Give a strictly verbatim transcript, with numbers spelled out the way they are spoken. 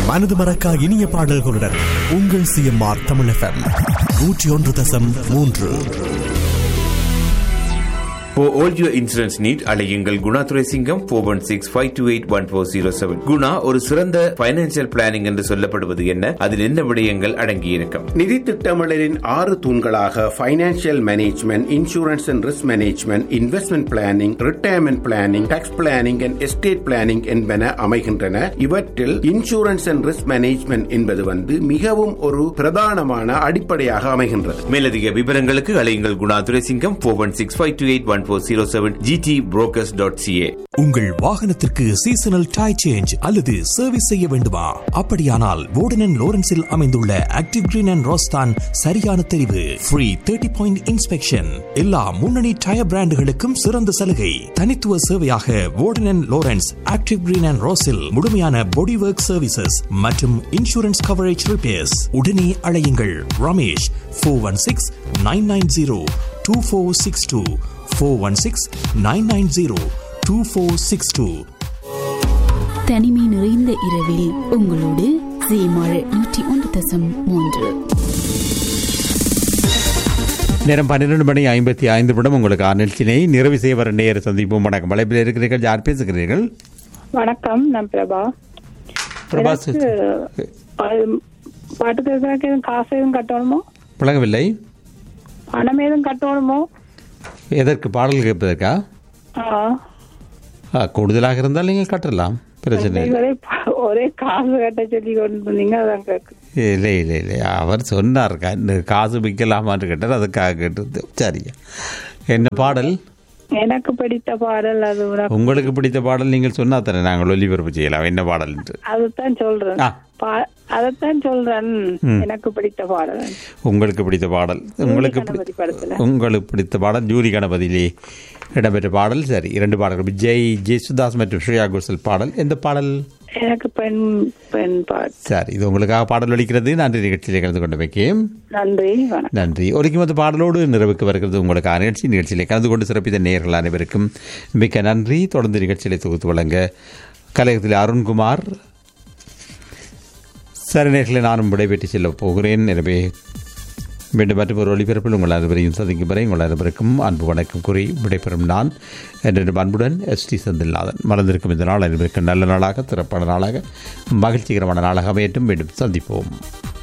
மனது மறக்கா இனிய பாடல்களுடன் உங்கள் சிஎம்ஆர் தமிழ் எஃப்எம் நூற்றி ஒன்று தசம் மூன்று. For all your insurance need, அலையுங்கள் Guna Thuraisingam four one six five two eight one four zero seven. Guna ஒரு சிறந்த பைனான்சியல் பிளானிங் என்று சொல்லப்படுவது என்ன, அதில் என்ன விடயங்கள் அடங்கியிருக்கும்? நிதி திட்டமிடலின் ஆறு தூண்களாக financial management, insurance and risk management, investment planning, retirement planning, tax planning and estate planning என்பன அமைகின்றன. இவற்றில் இன்சூரன்ஸ் அண்ட் ரிஸ்க் மேனேஜ்மெண்ட் என்பது வந்து மிகவும் ஒரு பிரதானமான அடிப்படையாக அமைகின்றது. மேலதிக விவரங்களுக்கு அலையுங்கள் Guna Thuraisingam four one six five two eight one four zero seven g t brokers dot c a. உங்கள் வாகனத்திற்கு சீசனல் டயர் சேஞ்ச் அல்லது சர்வீஸ் செய்ய வேண்டுமா? அப்படியானால் வோர்டன் அண்ட் லோரன்ஸில் அமைந்துள்ள ஆக்டிவ் கிரீன் அண்ட் ரோஸ் தான் சரியான தெரிவு. ஃப்ரீ தேர்ட்டி பாயிண்ட் இன்ஸ்பெக்ஷன், எல்லா முன்னணி டயர் பிராண்டுகளுக்கும் சிறந்த சலுகை. தனித்துவ சேவையாக வோர்டன் and Lawrence active green and ரோஸில் முழுமையான பாடி ஒர்க் சர்வீசஸ் மற்றும் இன்சூரன்ஸ் கவரேஜ் ரிப்பேர்ஸ். உடனே அழையுங்கள் Ramesh four one six nine nine zero two four six two four one six nine nine zero two four six two. தனிமை நிறைந்த இரவில் உங்களோடு சீமாழ் நூற்றி ஒன்று தசம் மூன்று. நேரம் பன்னிரண்டு மணி ஐம்பத்தி ஐந்து நிமிடம். உங்களுக்கு ஆநிலத்தினை நிறைவு செய்ய வர நேர சந்திப்போம். வணக்கம். அழைப்பில் இருக்கிறீர்கள், யார் பேசுகிறீர்கள்? வணக்கம், நான் பிரபா. பிரபா, பாட்டு கேட்கறதுக்கு காசு எதுவும் கட்டணுமோ? பழகவில்லை. பணம் எதுவும் கட்டணுமோ? எதற்கு? பாடல் கேட்பதற்கா? கூடுதலாக இருந்தால் நீங்கள் கட்டலாம், பிரச்சனை இல்லை. ஒரே காசு கட்ட சொல்லி கொண்டு இல்லை இல்லை இல்லை அவர் சொன்னார் காசு விற்கலாமான்னு கேட்டார், அதுக்காக கேட்டது. சரியா, என்ன பாடல்? எனக்கு பிடித்த பாடல் அது. உங்களுக்கு பிடித்த பாடல் நீங்கள் சொன்னா தானே நாங்கள் ஒலிபரப்பு செய்யலாம். என்ன பாடல் என்று அதுதான் சொல்றேன். அதைத்தான் சொல்றேன். எனக்கு பிடித்த பாடல், உங்களுக்கு பிடித்த பாடல், உங்களுக்கு உங்களுக்கு பிடித்த பாடல் ஜூரி கணபதியிலே இடம்பெற்ற பாடல். சரி, இரண்டு பாடல்கள், விஜய் ஜெயசுதாஸ் மற்றும் ஸ்ரேயா கோஷல் பாடல். எந்த பாடல்? எனக்கு பெண் பெண் பாடல். சரி, இது உங்களுக்காக பாடல் ஒலிக்கிறது. நன்றி, நிகழ்ச்சியிலே கலந்து கொண்டு வைக்கேன். நன்றி, நன்றி. ஒலிக்கும் அந்த பாடலோடு நிறைவுக்கு வருகிறது உங்களுக்காக நிகழ்ச்சி. நிகழ்ச்சியிலே கலந்து கொண்டு சிறப்பித்த நேயர்கள் அனைவருக்கும் மிக்க நன்றி. தொடர்ந்து நிகழ்ச்சியிலே தொகுத்து வழங்க கலையகத்தில் அருண்குமார். சரி நேயர்களே, நானும் விடைபெற்று செல்ல போகிறேன். எனவே மீண்டும் மற்றும் ஒரு ஒளிபரப்பில் உங்கள் அனைவரையும் சந்திக்கும் வரை உங்கள் அனைவருக்கும் அன்பு வணக்கம் கூறி விடைபெறும் நான் என்று அன்புடன் எஸ் டி செந்தில்நாதன். மறந்திருக்கும் இந்த நாள் அனைவருக்கும் நல்ல நாளாக, சிறப்பான நாளாக, மகிழ்ச்சிகரமான நாளாக அமையட்டும். மீண்டும் சந்திப்போம்.